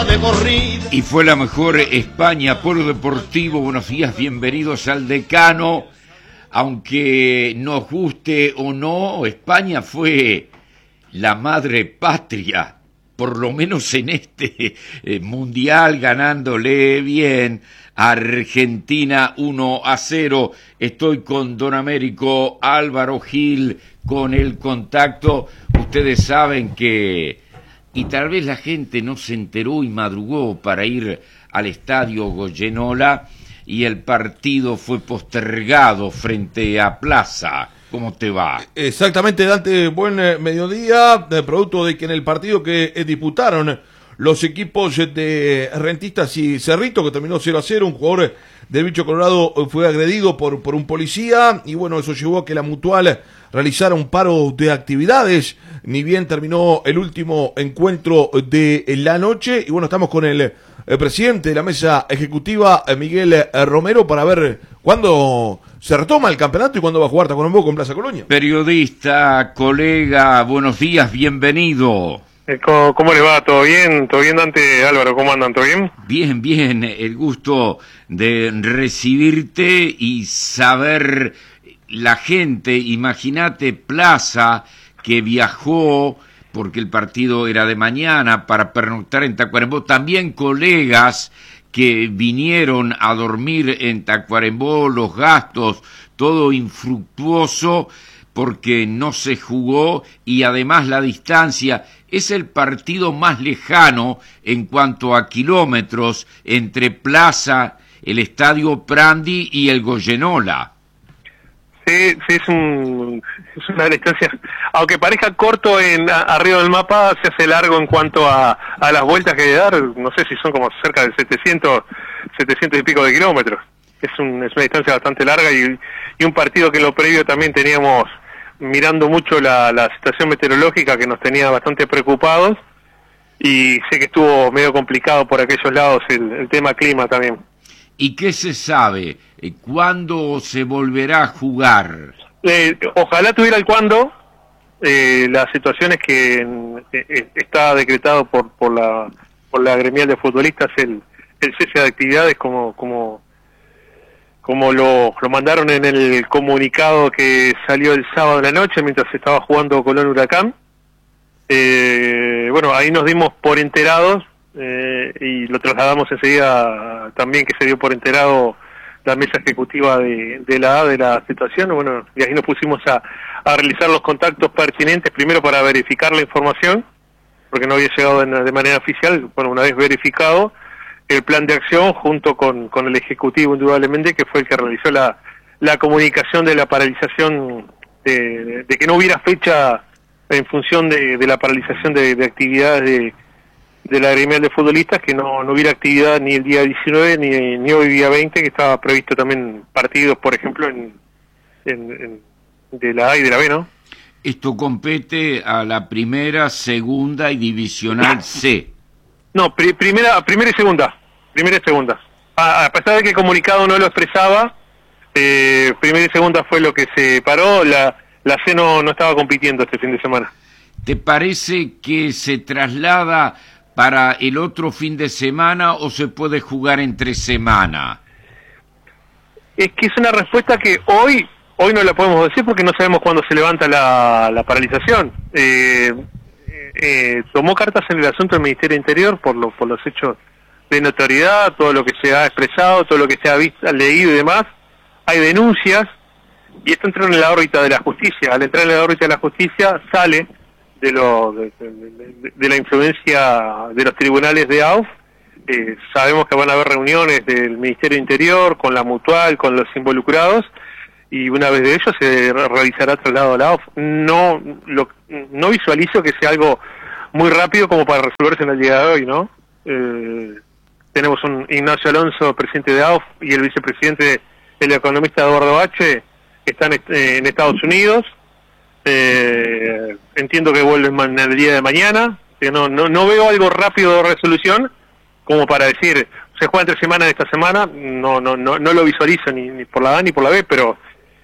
vuelta de corrida. Y fue la mejor España, Polo Deportivo. Buenos días, bienvenidos al Decano. Aunque nos guste o no, España fue la madre patria, por lo menos en este mundial, ganándole bien a Argentina 1-0. Estoy con Don Américo Álvaro Gil con el contacto. Ustedes saben que, y tal vez la gente no se enteró y madrugó para ir al estadio Goyenola, y el partido fue postergado frente a Plaza. ¿Cómo te va? Exactamente, Dante, buen mediodía, producto de que en el partido que disputaron los equipos de Rentistas y Cerrito, que terminó 0-0, un jugador del Bicho Colorado fue agredido por un policía, y bueno, eso llevó a que la Mutual realizara un paro de actividades, ni bien terminó el último encuentro de la noche, y bueno, estamos con el presidente de la mesa ejecutiva, Miguel Romero, para ver cuándo se retoma el campeonato y cuándo va a jugar Tacuarembó con Plaza Colonia. Periodista, colega, buenos días, bienvenido. ¿Cómo le va? ¿Todo bien? ¿Todo bien, Dante? Álvaro, ¿cómo andan? ¿Todo bien? Bien, bien, el gusto de recibirte y saber la gente. Imagínate Plaza, que viajó porque el partido era de mañana para pernoctar en Tacuarembó, también colegas que vinieron a dormir en Tacuarembó, los gastos, todo infructuoso porque no se jugó, y además la distancia. Es el partido más lejano en cuanto a kilómetros entre Plaza, el Estadio Prandi y el Goyenola. Sí, es una distancia, aunque parezca corto arriba del mapa, se hace largo en cuanto a las vueltas que hay que dar. No sé si son como cerca de 700 y pico de kilómetros. Es una distancia bastante larga, y un partido que lo previo también teníamos mirando mucho la situación meteorológica, que nos tenía bastante preocupados, y sé que estuvo medio complicado por aquellos lados el tema clima también. ¿Y qué se sabe? ¿Cuándo se volverá a jugar? Ojalá tuviera el cuándo. La situación es que está decretado por la gremial de futbolistas el cese de actividades, como lo mandaron en el comunicado que salió el sábado de la noche mientras se estaba jugando Colón Huracán. Bueno, ahí nos dimos por enterados, y lo trasladamos enseguida también, que se dio por enterado la mesa ejecutiva de la situación. Bueno, y ahí nos pusimos a realizar los contactos pertinentes, primero para verificar la información, porque no había llegado de manera oficial. Bueno, una vez verificado el plan de acción, junto con el ejecutivo, indudablemente, que fue el que realizó la comunicación de la paralización, de que no hubiera fecha en función de la paralización de actividades de la gremial de futbolistas, que no hubiera actividad ni el día 19 ni hoy día 20, que estaba previsto también partidos, por ejemplo, de la A y de la B, ¿no? Esto compete a la primera, segunda y divisional C. No, primera y segunda. Primera y segunda. A pesar de que el comunicado no lo expresaba, primera y segunda fue lo que se paró. La C no estaba compitiendo este fin de semana. ¿Te parece que se traslada para el otro fin de semana o se puede jugar entre semana? Es que es una respuesta que hoy no la podemos decir, porque no sabemos cuándo se levanta la paralización. Tomó cartas en el asunto el Ministerio del Interior por los hechos de notoriedad, todo lo que se ha expresado, todo lo que se ha visto, leído y demás. Hay denuncias, y esto entró en la órbita de la justicia. Al entrar en la órbita de la justicia, sale de la influencia de los tribunales de AUF. Sabemos que van a haber reuniones del Ministerio del Interior con la Mutual, con los involucrados, y una vez de ello se realizará traslado a la AUF. No visualizo que sea algo muy rápido como para resolverse en el día de hoy, ¿no? Tenemos un Ignacio Alonso, presidente de AUF, y el vicepresidente, el economista Eduardo H., que están en Estados Unidos. Entiendo que vuelven en el día de mañana. No veo algo rápido de resolución como para decir se juega entre semana esta semana. No lo visualizo ni por la A ni por la B, pero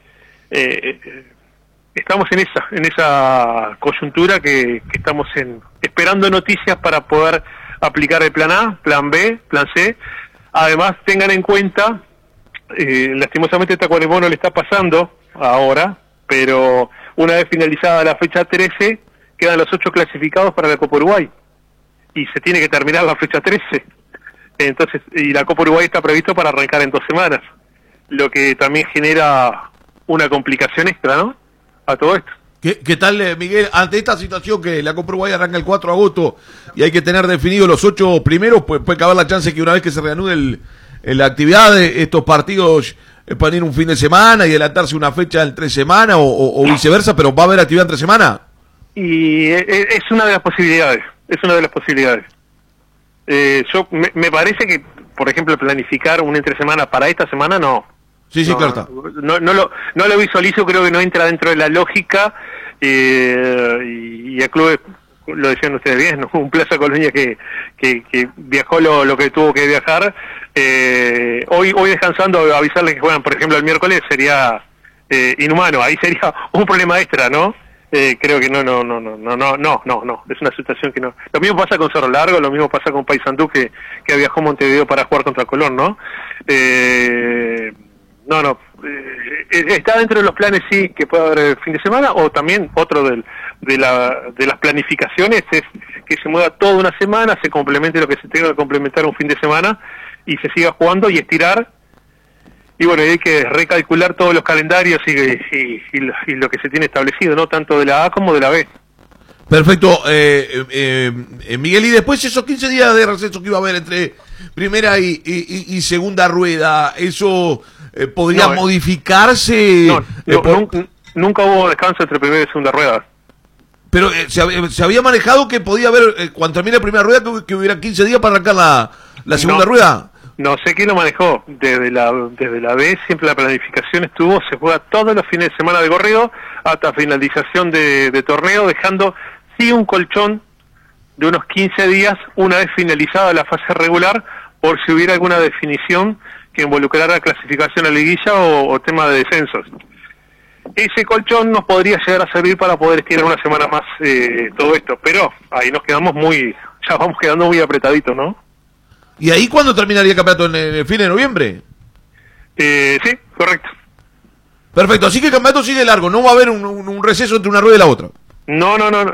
estamos en esa coyuntura que estamos esperando noticias para poder aplicar el plan A, plan B, plan C. Además, tengan en cuenta, lastimosamente Tacuarembó no le está pasando ahora, pero una vez finalizada la fecha 13, quedan los 8 clasificados para la Copa Uruguay. Y se tiene que terminar la fecha 13. Entonces, y la Copa Uruguay está previsto para arrancar en 2 semanas. Lo que también genera una complicación extra, ¿no? A todo esto. ¿Qué tal, Miguel? Ante esta situación que la Copa Uruguay arranca el 4 de agosto y hay que tener definidos los 8 primeros, pues puede caber la chance que una vez que se reanude la actividad de estos partidos puedan ir un fin de semana y adelantarse una fecha en 3 semanas o viceversa, pero ¿va a haber actividad en 3 semanas? Y es una de las posibilidades, yo me parece que, por ejemplo, planificar un entre semana para esta semana, no. Sí, no, claro está. No lo visualizo, creo que no entra dentro de la lógica, y el club, lo decían ustedes bien, ¿no? Un Plaza Colonia que viajó lo que tuvo que viajar. Hoy descansando, avisarles que juegan, por ejemplo, el miércoles sería inhumano, ahí sería un problema extra, ¿no? Creo que no, es una situación que no. Lo mismo pasa con Cerro Largo, lo mismo pasa con Paysandú que viajó a Montevideo para jugar contra Colón, ¿no? Está dentro de los planes, sí, que puede haber el fin de semana, o también otro de las planificaciones es que se mueva toda una semana, se complemente lo que se tenga que complementar un fin de semana y se siga jugando y estirar. Y bueno, hay que recalcular todos los calendarios y lo que se tiene establecido, ¿no? Tanto de la A como de la B. Perfecto. Miguel, y después esos 15 días de receso que iba a haber entre primera y segunda rueda, ¿eso podría modificarse? Nunca hubo descanso entre primera y segunda rueda. Pero se había manejado que podía haber, cuando termine la primera rueda, que hubiera 15 días para arrancar la segunda rueda. No sé quién lo manejó. Desde la B siempre la planificación estuvo, se juega todos los fines de semana de corrido hasta finalización de torneo, dejando sí un colchón de unos 15 días una vez finalizada la fase regular, por si hubiera alguna definición que involucrara clasificación a liguilla o tema de descensos. Ese colchón nos podría llegar a servir para poder estirar una semana más todo esto, pero ahí nos quedamos ya vamos quedando muy apretaditos, ¿no? ¿Y ahí cuándo terminaría el campeonato? ¿En el fin de noviembre? Sí, correcto. Perfecto, así que el campeonato sigue largo, no va a haber un receso entre una rueda y la otra. No,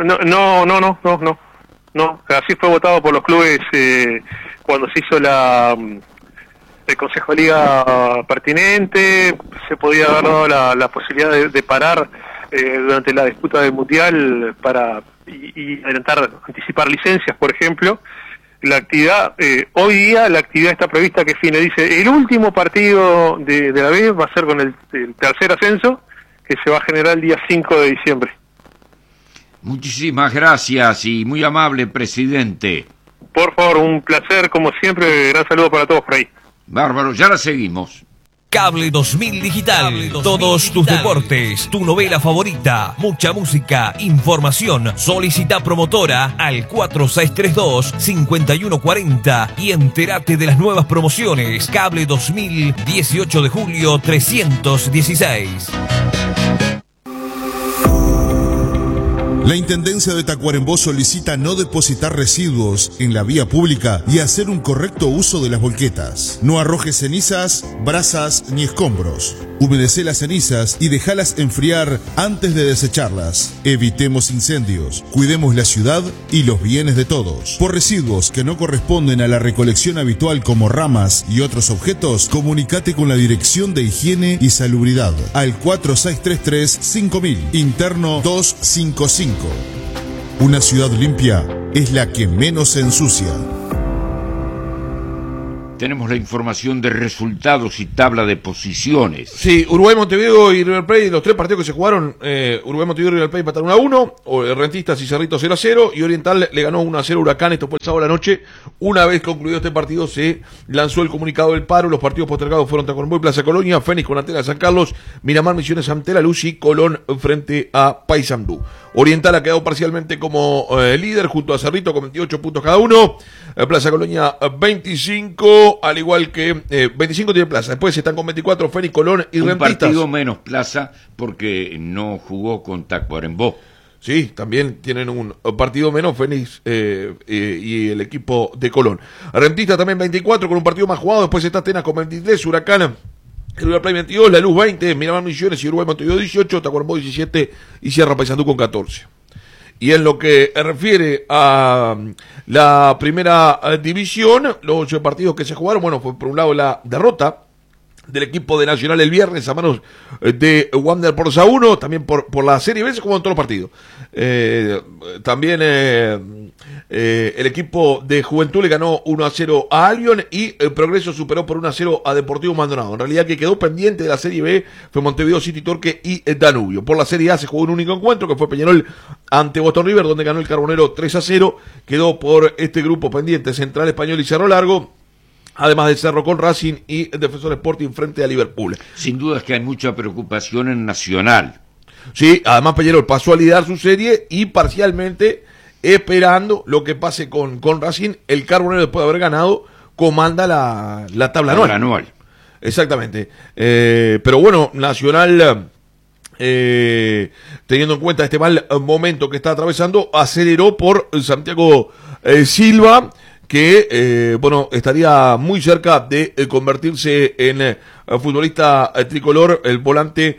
así fue votado por los clubes cuando se hizo el Consejo de Liga pertinente. Se podía haber dado la posibilidad de parar durante la disputa del Mundial y anticipar licencias, por ejemplo. La actividad, hoy día la actividad está prevista que finalice el último partido de la B, va a ser con el tercer ascenso, que se va a generar el día 5 de diciembre. Muchísimas gracias y muy amable, presidente. Por favor, un placer, como siempre, gran saludo para todos por ahí. Bárbaro, ya la seguimos. Cable 2000 Digital. Todos tus deportes, tu novela favorita, mucha música, información. Solicita promotora al 4632-5140 y entérate de las nuevas promociones. Cable 2000, 18 de julio 316. La Intendencia de Tacuarembó solicita no depositar residuos en la vía pública y hacer un correcto uso de las volquetas. No arrojes cenizas, brasas ni escombros. Humedecé las cenizas y déjalas enfriar antes de desecharlas. Evitemos incendios, cuidemos la ciudad y los bienes de todos. Por residuos que no corresponden a la recolección habitual como ramas y otros objetos, comunícate con la Dirección de Higiene y Salubridad al 4633-5000, interno 255. Una ciudad limpia es la que menos se ensucia. Tenemos la información de resultados y tabla de posiciones. Sí, Uruguay, Montevideo y River Plate, los 3 partidos que se jugaron, Uruguay, Montevideo y River Plate empataron 1-1, Rentistas y Cerritos 0-0, y Oriental le ganó 1-0 Huracán. Esto fue el sábado de la noche. Una vez concluido este partido se lanzó el comunicado del paro. Los partidos postergados fueron Tacuarembó y Plaza Colonia, Fénix con Antela de San Carlos, Miramar, Misiones ante la Luz y Colón frente a Paysandú. Oriental ha quedado parcialmente como líder junto a Cerrito con 28 puntos cada uno. Plaza Colonia 25, al igual que 25 tiene Plaza. Después están con 24 Fénix, Colón y Rentistas. Un partido menos Plaza porque no jugó con Tacuarembó. Sí, también tienen un partido menos Fénix y el equipo de Colón. Rentistas también 24 con un partido más jugado. Después está Atenas con 23, Huracán, el Uruguay Play 22, La Luz 20, Miramar Misiones y Uruguay Montevideo 18, Tacuarembó 17 y Sierra Paysandú con 14. Y en lo que refiere a la primera división, los partidos que se jugaron, bueno, fue por un lado la derrota del equipo de Nacional el viernes a manos de Wander por 2-1, también por la Serie B se jugó en todos los partidos. También el equipo de Juventud le ganó 1-0 a Albion y el Progreso superó por 1-0 a Deportivo Maldonado. En realidad que quedó pendiente de la Serie B fue Montevideo City Torque y Danubio. Por la Serie A se jugó un único encuentro que fue Peñarol ante Boston River, donde ganó el Carbonero 3-0. Quedó por este grupo pendiente Central Español y Cerro Largo, además de Cerro con Racing y Defensor Sporting frente a Liverpool. Sin duda es que hay mucha preocupación en Nacional. Sí, además Peñarol pasó a liderar su serie y parcialmente esperando lo que pase con Racing. El Carbonero, después de haber ganado, comanda la tabla anual. Exactamente. Pero bueno, Nacional, teniendo en cuenta este mal momento que está atravesando, aceleró por Santiago Silva, que bueno, estaría muy cerca de convertirse en futbolista tricolor, el volante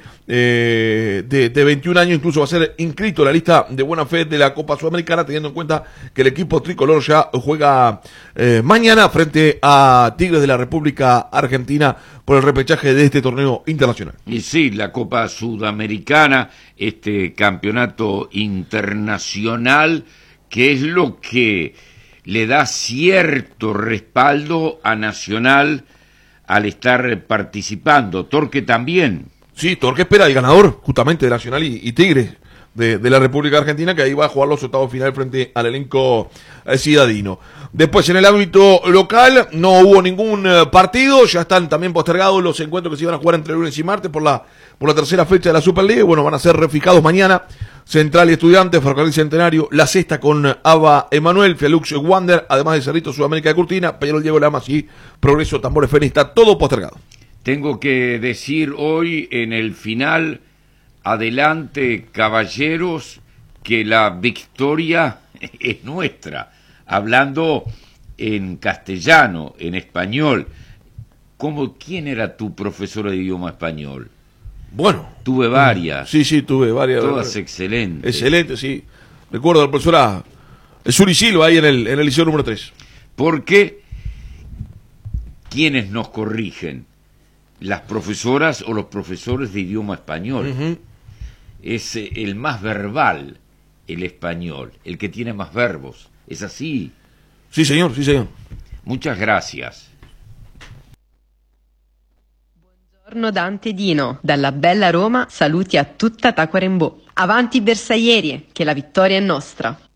de 21 años, incluso va a ser inscrito en la lista de buena fe de la Copa Sudamericana, teniendo en cuenta que el equipo tricolor ya juega mañana frente a Tigres de la República Argentina por el repechaje de este torneo internacional. Y sí, la Copa Sudamericana, este campeonato internacional, que es lo que le da cierto respaldo a Nacional al estar participando. Torque también. Sí, Torque espera el ganador justamente de Nacional y Tigres de la República Argentina, que ahí va a jugar los octavos final frente al elenco ciudadino. Después, en el ámbito local, no hubo ningún partido, ya están también postergados los encuentros que se iban a jugar entre lunes y martes por la tercera fecha de la Superliga, y bueno, van a ser refijados mañana. Central y Estudiantes, Ferrocarril Centenario, La Sexta con Ava Emanuel, Fialux Wander, además de Cerrito Sudamérica de Curtina, Peñarol Diego Lamas y Progreso Tambores Fénix, está todo postergado. Tengo que decir hoy en el final, adelante caballeros, que la victoria es nuestra, hablando en castellano, en español. ¿Quién era tu profesora de idioma español? Bueno. Tuve varias. Sí, tuve varias. Todas excelentes. Excelente, sí. Recuerdo a la profesora Suri Silva ahí en el liceo número 3. Porque, ¿quiénes nos corrigen? ¿Las profesoras o los profesores de idioma español? Uh-huh. Es el más verbal, el español, el que tiene más verbos. ¿Es así? Sí, señor. Muchas gracias. Buongiorno Dante Dino, dalla bella Roma saluti a tutta Tacuarembó. Avanti bersaglieri, che la vittoria è nostra.